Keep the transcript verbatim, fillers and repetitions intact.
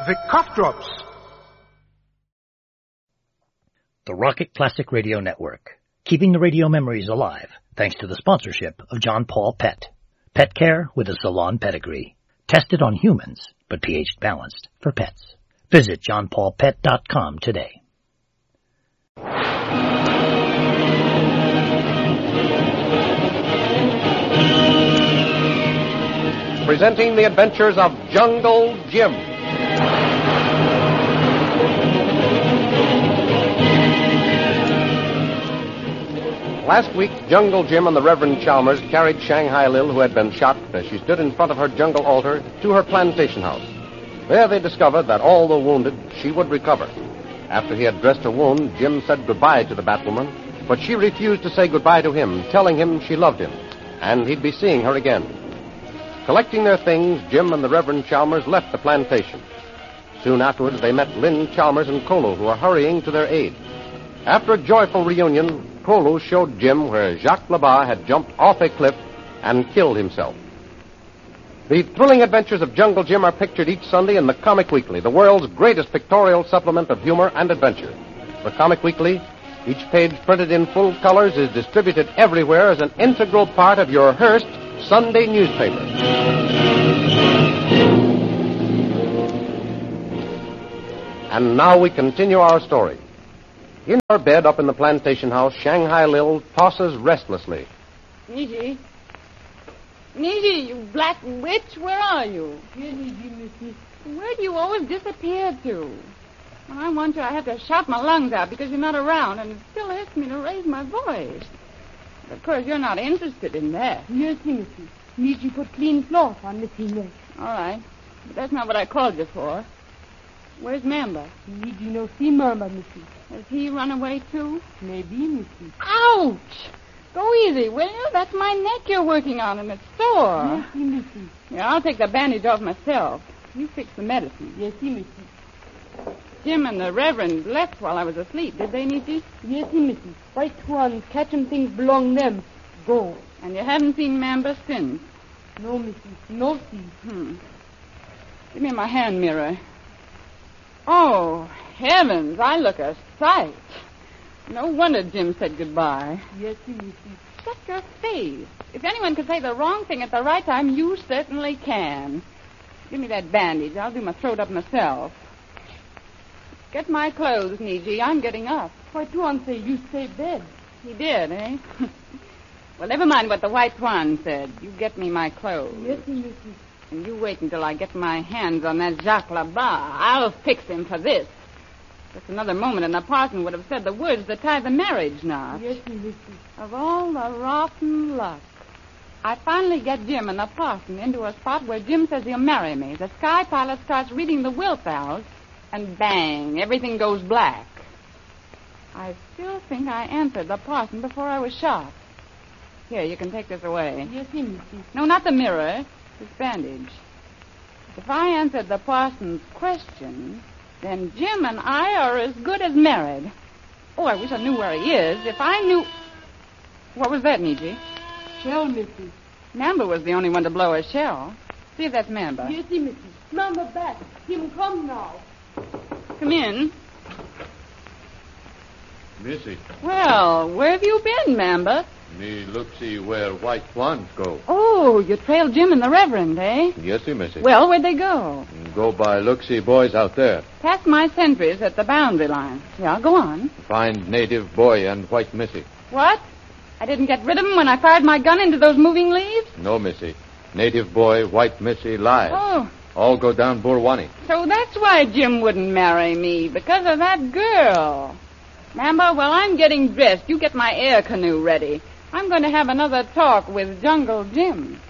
Vic Cough Drops. The Rocket Classic Radio Network, keeping the radio memories alive thanks to the sponsorship of John Paul Pet. Pet care with a salon pedigree. Tested on humans, but pH balanced for pets. Visit john paul pet dot com today. Presenting the adventures of Jungle Jim. Last week, Jungle Jim and the Reverend Chalmers carried Shanghai Lil, who had been shot as she stood in front of her jungle altar, to her plantation house. There they discovered that although wounded, she would recover. After he had dressed her wound, Jim said goodbye to the Batwoman, but she refused to say goodbye to him, telling him she loved him, and he'd be seeing her again. Collecting their things, Jim and the Reverend Chalmers left the plantation. Soon afterwards, they met Lynn Chalmers and Kolo, who were hurrying to their aid. After a joyful reunion, Kolo showed Jim where Jacques Labat had jumped off a cliff and killed himself. The thrilling adventures of Jungle Jim are pictured each Sunday in the Comic Weekly, the world's greatest pictorial supplement of humor and adventure. The Comic Weekly, each page printed in full colors, is distributed everywhere as an integral part of your Hearst Sunday newspaper. And now we continue our story. In her bed up in the plantation house, Shanghai Lil tosses restlessly. Niji. Niji, you black witch, where are you? Here, Niji, Missy. Where do you always disappear to? When I want you, I have to shout my lungs out because you're not around, and it still hurts me to raise my voice. But of course, you're not interested in that. Yes, Missy. Niji put clean cloth on Missy neck. All right. But that's not what I called you for. Where's Mamba? Niji no see Mamba, Missy. Has he run away, too? Maybe, Missy. Ouch! Go easy, will you? That's my neck you're working on, and it's sore. Yes, Missy. Yeah, I'll take the bandage off myself. You fix the medicine. Yes, Missy. Jim and the Reverend left while I was asleep, did they, Niji? Yes, Missy. White ones, catching things belong them. Go. And you haven't seen Mamba since? No, Missy. No see. Hmm. Give me my hand mirror. Oh, heavens, I look a sight. No wonder Jim said goodbye. Yes, Missy. Shut your face. If anyone can say the wrong thing at the right time, you certainly can. Give me that bandage. I'll do my throat up myself. Get my clothes, Niji. I'm getting up. White one say you stay bed. He did, eh? Well, never mind what the White Swan said. You get me my clothes. Yes, Missy. And you wait until I get my hands on that Jacques Labat. I'll fix him for this. Just another moment and the parson would have said the words that tie the marriage knot. Yes, Missy. Of all the rotten luck. I finally get Jim and the parson into a spot where Jim says he'll marry me. The sky pilot starts reading the will files, and bang, everything goes black. I still think I answered the parson before I was shot. Here, you can take this away. Yes, Missy. No, not the mirror. This bandage. If I answered the parson's question, then Jim and I are as good as married. Oh, I wish I knew where he is. If I knew... What was that, Niji? Shell, Missy. Mamba was the only one to blow a shell. See if that's Mamba. Yes, Missy. Mamba back. Him come now. Come in. Missy, Well, where have you been, Mamba? me look see where white swans go. Oh, you trailed Jim and the Reverend, eh? Yes, see, Missy. Well, where'd they go? Go by look see boys out there. Past my sentries at the boundary line. Yeah, go on. Find native boy and white Missy. What? I didn't get rid of them when I fired my gun into those moving leaves? No, Missy. Native boy, white Missy, live. Oh, All go down Burwani. so that's why Jim wouldn't marry me, because of that girl. Mamba, while I'm getting dressed, you get my air canoe ready. I'm going to have another talk with Jungle Jim.